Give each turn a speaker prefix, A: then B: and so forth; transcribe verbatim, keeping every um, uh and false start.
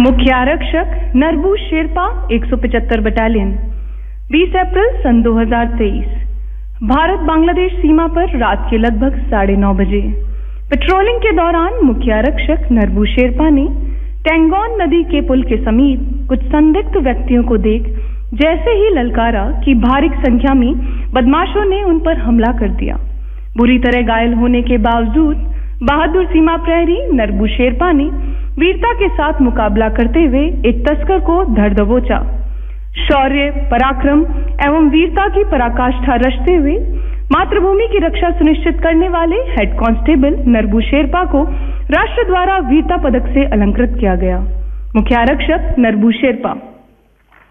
A: मुख्य आरक्षक नरबू शेरपा एक सौ पचहत्तर बटालियन। बीस अप्रैल सन दो हज़ार तेईस भारत बांग्लादेश सीमा पर रात के लगभग साढ़े नौ बजे पेट्रोलिंग के दौरान मुख्य आरक्षक नरबू शेरपा ने टेंगोन नदी के पुल के समीप कुछ संदिग्ध व्यक्तियों को देख जैसे ही ललकारा कि भारी संख्या में बदमाशों ने उन पर हमला कर दिया। बुरी तरह घायल होने के बावजूद बहादुर सीमा प्रहरी नरबू शेरपा ने वीरता के साथ मुकाबला करते हुए एक तस्कर को धर दबोचा। शौर्य, पराक्रम एवं वीरता की पराकाष्ठा रचते हुए मातृभूमि की रक्षा सुनिश्चित करने वाले हेड कांस्टेबल नरबू शेरपा को राष्ट्र द्वारा वीरता पदक से अलंकृत किया गया। मुख्य आरक्षक नरबू शेरपा।